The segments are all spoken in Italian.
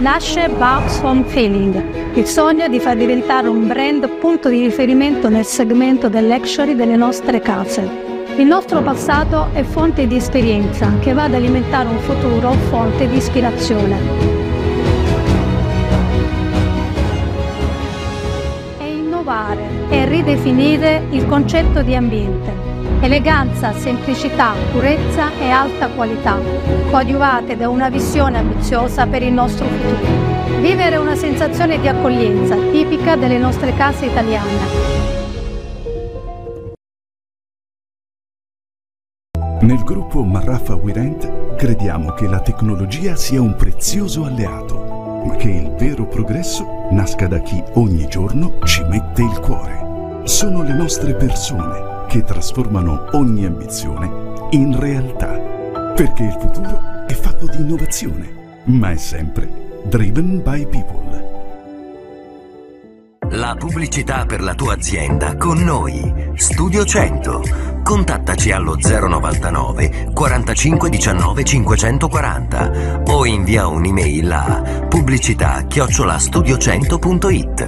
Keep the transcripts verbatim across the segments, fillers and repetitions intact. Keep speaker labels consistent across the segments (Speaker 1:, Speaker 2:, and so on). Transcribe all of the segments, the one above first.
Speaker 1: nasce Babs Home Feeling, il sogno di far diventare un brand punto di riferimento nel segmento del luxury delle nostre case. Il nostro passato è fonte di esperienza che va ad alimentare un futuro fonte di ispirazione. E innovare e ridefinire il concetto di ambiente. Eleganza, semplicità, purezza e alta qualità, coadiuvate da una visione ambiziosa per il nostro futuro. Vivere una sensazione di accoglienza tipica delle nostre case italiane.
Speaker 2: Nel gruppo Marraffa WeRent crediamo che la tecnologia sia un prezioso alleato, ma che il vero progresso nasca da chi ogni giorno ci mette il cuore. Sono le nostre persone che trasformano ogni ambizione in realtà. Perché il futuro è fatto di innovazione, ma è sempre driven by people.
Speaker 3: La pubblicità per la tua azienda con noi. Studio cento. Contattaci allo zero novantanove quarantacinque diciannove cinquecentoquaranta o invia un'email a pubblicità chiocciola studio cento punto it.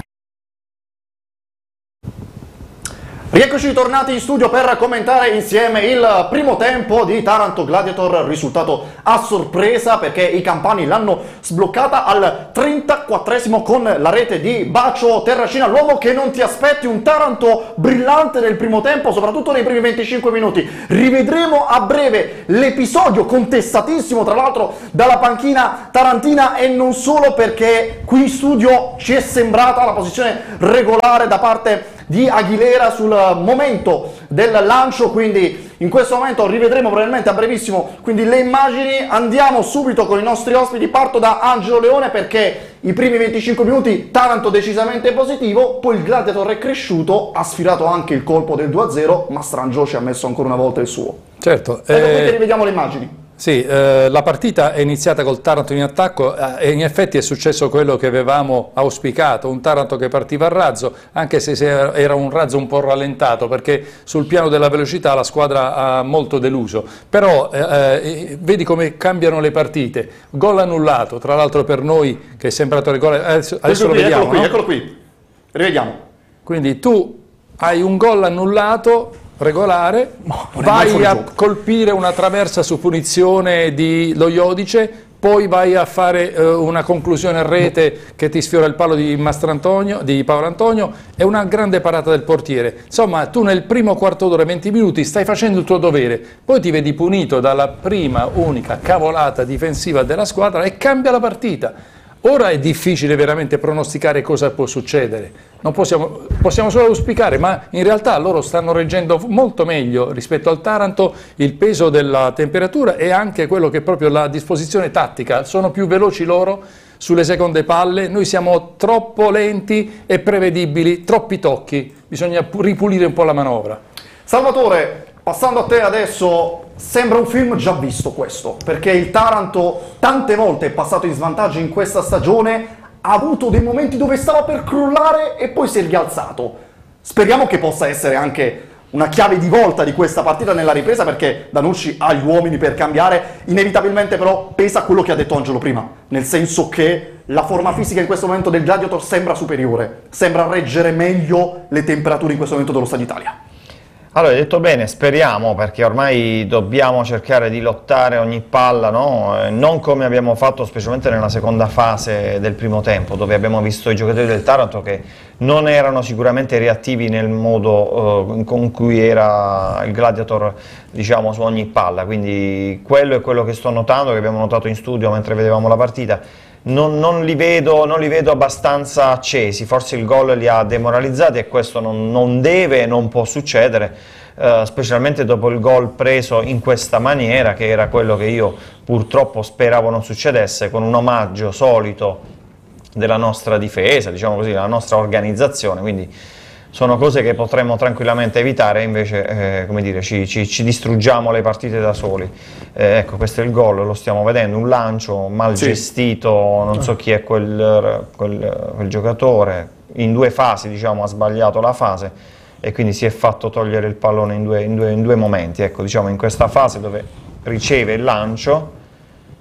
Speaker 4: Rieccoci tornati in studio per commentare insieme il primo tempo di Taranto Gladiator, risultato a sorpresa perché i campani l'hanno sbloccata al trentaquattresimo con la rete di Bacio Terracina, l'uomo che non ti aspetti, un Taranto brillante nel primo tempo, soprattutto nei primi venticinque minuti. Rivedremo a breve l'episodio contestatissimo tra l'altro dalla panchina tarantina e non solo, perché qui in studio ci è sembrata la posizione regolare da parte di Aguilera sul momento del lancio, quindi in questo momento rivedremo probabilmente a brevissimo quindi le immagini. Andiamo subito con i nostri ospiti, parto da Angelo Leone perché i primi venticinque minuti Taranto decisamente positivo, poi il Gladiator è cresciuto, ha sfilato anche il colpo del due a zero, ma Strangio ci ha messo ancora una volta il suo.
Speaker 5: Certo.
Speaker 4: Ecco, eh... qui rivediamo le immagini.
Speaker 5: Sì, eh, la partita è iniziata col Taranto in attacco eh, e in effetti è successo quello che avevamo auspicato, un Taranto che partiva a razzo, anche se era un razzo un po' rallentato perché sul piano della velocità la squadra ha molto deluso, però eh, eh, vedi come cambiano le partite, gol annullato, tra l'altro per noi che è sembrato regolare, adesso, adesso
Speaker 4: qui,
Speaker 5: lo vediamo.
Speaker 4: Eccolo qui,
Speaker 5: no?
Speaker 4: eccolo qui, rivediamo.
Speaker 5: Quindi tu hai un gol annullato regolare,
Speaker 4: no,
Speaker 5: vai a colpire una traversa su punizione di Lo Iodice, poi vai a fare eh, una conclusione a rete che ti sfiora il palo di Mastrantonio, di Paolo Antonio, e una grande parata del portiere. Insomma, tu nel primo quarto d'ora, venti minuti, stai facendo il tuo dovere, poi ti vedi punito dalla prima unica cavolata difensiva della squadra e cambia la partita. Ora è difficile veramente pronosticare cosa può succedere, non possiamo, possiamo solo auspicare, ma in realtà loro stanno reggendo molto meglio rispetto al Taranto il peso della temperatura e anche quello che è proprio la disposizione tattica, sono più veloci loro sulle seconde palle, noi siamo troppo lenti e prevedibili, troppi tocchi, bisogna ripulire un po' la manovra.
Speaker 4: Salvatore, passando a te adesso, sembra un film già visto questo, perché il Taranto tante volte è passato in svantaggio in questa stagione, ha avuto dei momenti dove stava per crollare e poi si è rialzato. Speriamo che possa essere anche una chiave di volta di questa partita nella ripresa, perché Danucci ha gli uomini per cambiare, inevitabilmente però pesa quello che ha detto Angelo prima, nel senso che la forma fisica in questo momento del Gladiator sembra superiore, sembra reggere meglio le temperature in questo momento dello Stadio Italia.
Speaker 6: Allora, hai detto bene, speriamo, perché ormai dobbiamo cercare di lottare ogni palla, no? Non come abbiamo fatto specialmente nella seconda fase del primo tempo, dove abbiamo visto i giocatori del Taranto che non erano sicuramente reattivi nel modo uh, con cui era il Gladiator, diciamo, su ogni palla, quindi quello è quello che sto notando, che abbiamo notato in studio mentre vedevamo la partita. Non, non, li vedo, non li vedo abbastanza accesi, forse il gol li ha demoralizzati e questo non, non deve e non può succedere, eh, specialmente dopo il gol preso in questa maniera, che era quello che io purtroppo speravo non succedesse, con un omaggio solito della nostra difesa, diciamo così, della nostra organizzazione, quindi sono cose che potremmo tranquillamente evitare, invece eh, come dire, ci, ci, ci distruggiamo le partite da soli. Eh, ecco, questo è il gol, lo stiamo vedendo, un lancio mal sì. gestito, non so chi è quel, quel, quel giocatore, in due fasi, diciamo, ha sbagliato la fase e quindi si è fatto togliere il pallone in due, in due, in due momenti, ecco, diciamo in questa fase dove riceve il lancio,